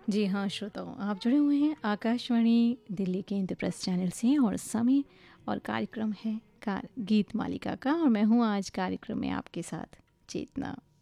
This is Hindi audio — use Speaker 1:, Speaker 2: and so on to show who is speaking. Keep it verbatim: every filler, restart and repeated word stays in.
Speaker 1: जी हाँ श्रोताओं, आप जुड़े हुए हैं आकाशवाणी दिल्ली के इंद्रप्रस्थ चैनल से और समय और कार्यक्रम है कार गीत मालिका का, और मैं हूँ आज कार्यक्रम में आपके साथ चेतना।